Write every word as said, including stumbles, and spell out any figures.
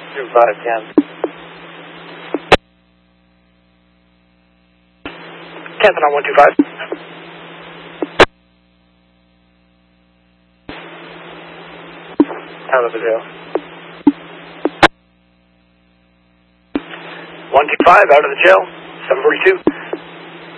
two five, ten. Canton on one two five. Out of the jail. one two five, out of the jail. seven forty-two.